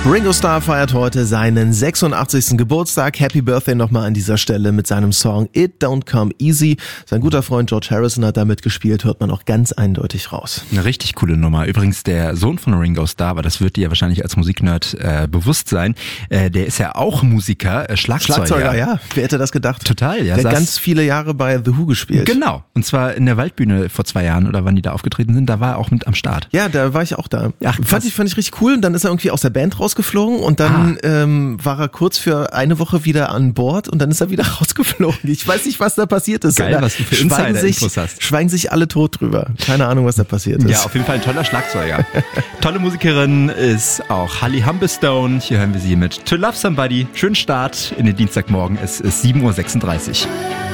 Ringo Starr feiert heute seinen 86. Geburtstag. Happy Birthday nochmal an dieser Stelle mit seinem Song It Don't Come Easy. Sein guter Freund George Harrison hat da mitgespielt, hört man auch ganz eindeutig raus. Eine richtig coole Nummer. Übrigens der Sohn von Ringo Starr, aber das wird dir ja wahrscheinlich als Musiknerd bewusst sein, der ist ja auch Musiker, Schlagzeuger. Ja. Wer hätte das gedacht? Total, ja. Der hat ganz viele Jahre bei The Who gespielt. Genau. Und zwar in der Waldbühne vor 2 Jahren oder wann die da aufgetreten sind, da war er auch mit am Start. Ja, da war ich auch da. Ach, fand ich richtig cool. Und dann ist er irgendwie aus der Band rausgeflogen und dann war er kurz für eine Woche wieder an Bord und dann ist er wieder rausgeflogen. Ich weiß nicht, was da passiert ist. Geil, was du für Insider-Infos hast. Schweigen sich alle tot drüber. Keine Ahnung, was da passiert ist. Ja, auf jeden Fall ein toller Schlagzeuger. Tolle Musikerin ist auch Holly Humberstone. Hier hören wir sie mit To Love Somebody. Schönen Start in den Dienstagmorgen. Es ist 7:36 Uhr.